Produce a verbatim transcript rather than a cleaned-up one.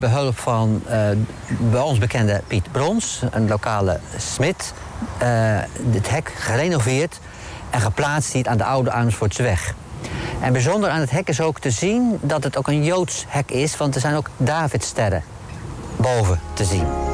Behulp van uh, bij ons bekende Piet Brons, een lokale smid, uh, het hek gerenoveerd en geplaatst hier aan de oude Amersfoortseweg. En bijzonder aan het hek is ook te zien dat het ook een Joods hek is, want er zijn ook Davidsterren boven te zien.